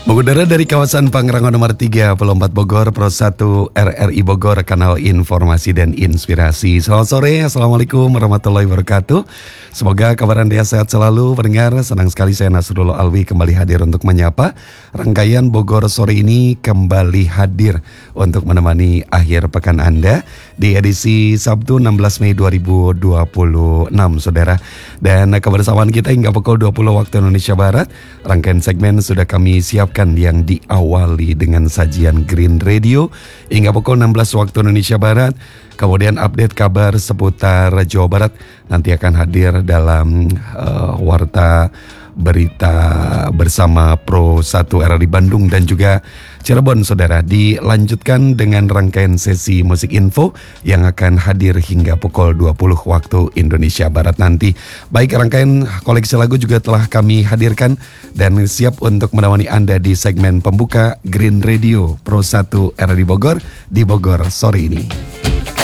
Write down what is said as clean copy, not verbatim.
Mengudara dari kawasan Pangrango nomor 34 Bogor, Pro 1 RRI Bogor, kanal informasi dan inspirasi. Selamat sore, Assalamualaikum warahmatullahi wabarakatuh. Semoga kabar Anda sehat selalu, pendengar. Senang sekali saya Nasrullah Alwi kembali hadir untuk menyapa. Rangkaian Bogor sore ini kembali hadir untuk menemani akhir pekan Anda di edisi Sabtu 16 Mei 2026, Saudara. Dan kebersamaan kita hingga pukul 20 waktu Indonesia Barat. Rangkaian segmen sudah kami siapkan yang diawali dengan sajian Green Radio hingga pukul 16 waktu Indonesia Barat. Kemudian update kabar seputar Jawa Barat nanti akan hadir dalam warta berita bersama Pro 1 RRI Bandung dan juga Cirebon, Saudara. Dilanjutkan dengan rangkaian sesi musik info yang akan hadir hingga pukul 20 waktu Indonesia Barat nanti. Baik, rangkaian koleksi lagu juga telah kami hadirkan dan siap untuk menemani Anda di segmen pembuka Green Radio Pro 1 RRI Bogor di Bogor sore ini.